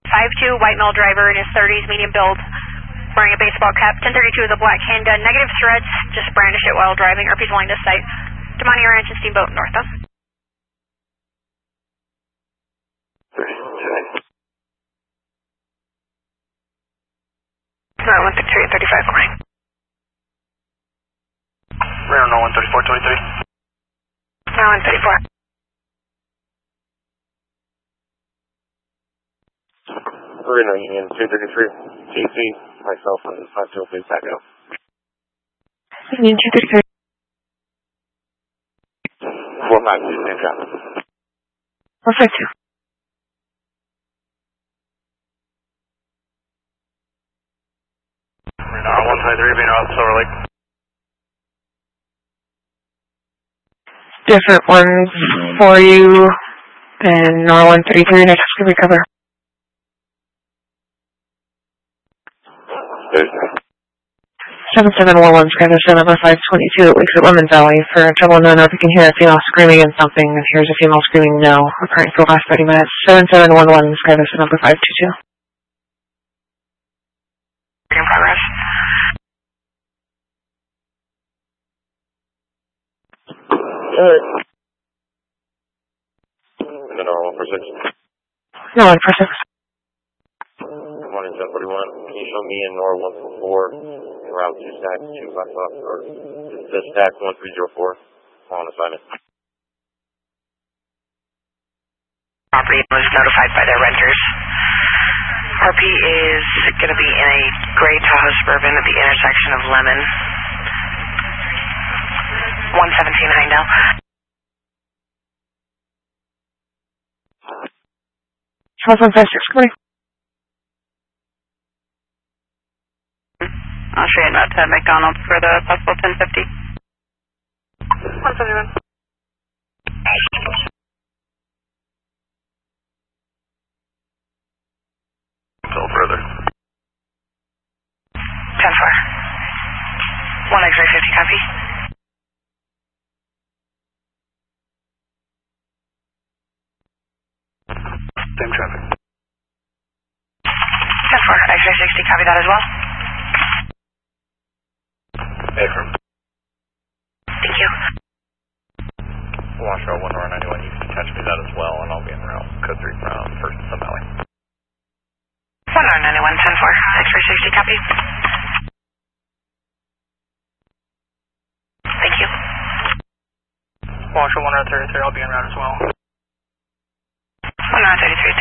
5'2", white male driver in his 30s, medium build, wearing a baseball cap. 1032 with a black handgun. Negative threats, just brandish it while driving. RP's line to sight. Damani Ranch and Steamboat north of. 133 at 35 morning. Radar 13423. 134. Reno Union 233, TC, myself and 523 back out. Union 233. 452, same traffic. 452. Reno 123, being out Silver Lake. Different ones for you than NOR 133, and I just to recover. 7711 Skyler 7 over 522 at Wakefield Lemon Valley. For trouble known, if you can hear a female screaming and something, if here's a female screaming, no. Occurring for the last 30 minutes. 7711 Skyler 7 over 522. In progress. And then all 146. No, 146. Good morning, 1041. Can you show me in NOR 144, route 2 stack, 2 black box, or the stack 1304 on assignment? Property was notified by their renters. RP is going to be in a gray Tahoe Suburban at the intersection of Lemon. 117 Heindel. Charles 156, good morning. I'll show you out to McDonald's for the possible 1050. 171. Until further. 10-4. 1 X-ray 50, copy. Same traffic. 10-4, X-ray 60, copy that as well. Affirm. Thank you. Wash out 1 NOR 91, you can catch me that as well, and I'll be en route. Code 3 from First Sun Valley. 1 NOR 91, 10-4, X-ray 60, copy. Thank you. Wash out 1 NOR 33, I'll be en route as well. 1 NOR 33,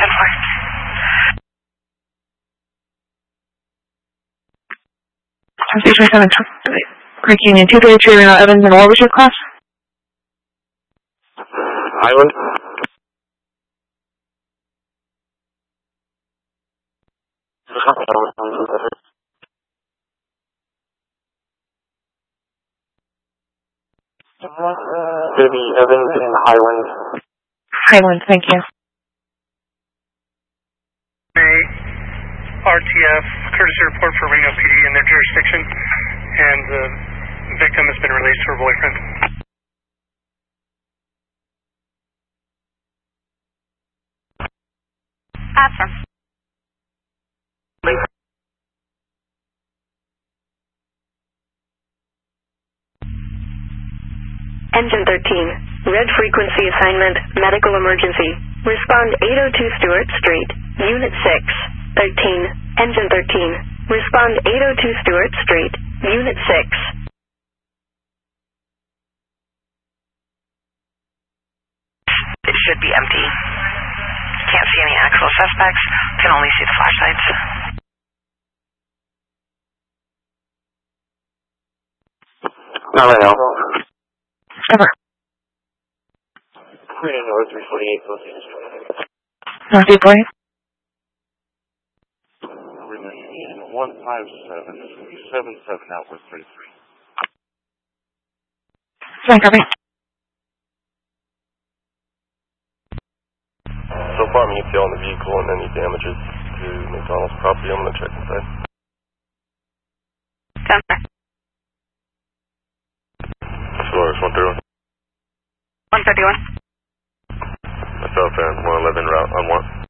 10-4. 637, Creek Union 233, Reno Evans, and what was your class? Island. Maybe Evans and Highland. Highland, thank you. RTF, courtesy report for Reno PD in their jurisdiction, and the victim has been released to her boyfriend. Affirm. Engine 13, red frequency assignment, medical emergency. Respond 802 Stewart Street, Unit 6. 13, Engine 13. Respond 802 Stewart Street, Unit 6. It should be empty. Can't see any actual suspects. Can only see the flashlights. Not right now. Ever. Reno North 348, Northeast traffic. Northeast way. Reno Union 157, 77 Outward 33. Fine, copy. So far, I'm ETA on the vehicle and any damages to McDonald's property. I'm going to check inside. 10-4. Solaris 131. 131. Myself and 111 route on 1.